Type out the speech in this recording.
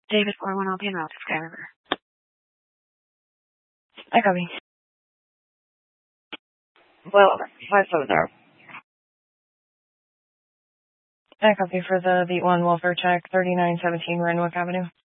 David 41, I'll be en route to Sky River. I copy. Well, 570. I copy for the Beat 1 welfare check, 3917 Renwick Avenue.